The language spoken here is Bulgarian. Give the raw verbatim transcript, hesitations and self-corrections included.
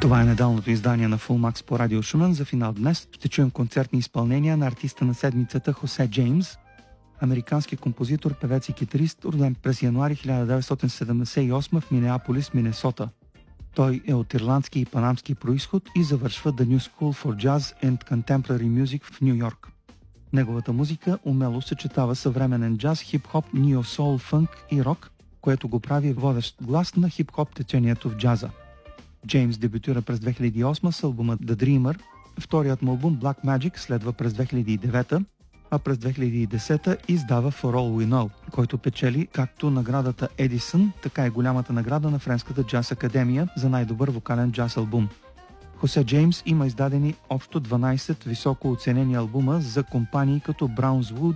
Това е неделното издание на Full Max по Радио Шумен. За финал днес ще чуем концертни изпълнения на артиста на седмицата Хосе Джеймс, американски композитор, певец и китарист, роден през януари хиляда деветстотин седемдесет и осма в Минеаполис, Минесота. Той е от ирландски и панамски происход и завършва The New School for Jazz and Contemporary Music в Ню Йорк. Неговата музика умело съчетава съвременен джаз, хип-хоп, нио-соул, фънк и рок, което го прави водещ глас на хип-хоп течението в джаза. Джеймс дебютира през две хиляди и осма с албума The Dreamer, вторият му албум Black Magic следва през две хиляди и девета, а през две хиляди и десета издава For All We Know, който печели както наградата Едисън, така и голямата награда на Френската джаз академия за най-добър вокален джаз албум. Хосе Джеймс има издадени общо дванайсет високо оценени албума за компании като Brownswood